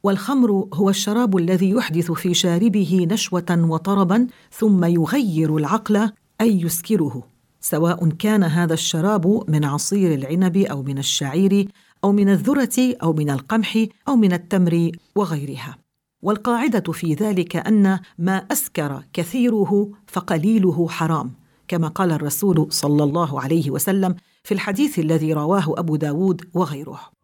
والخمر هو الشراب الذي يحدث في شاربه نشوة وطربا ثم يغير العقل أي يسكره، سواء كان هذا الشراب من عصير العنب أو من الشعير أو من الذرة أو من القمح أو من التمر وغيرها. والقاعدة في ذلك أن ما أسكر كثيره فقليله حرام، كما قال الرسول صلى الله عليه وسلم في الحديث الذي رواه أبو داود وغيره.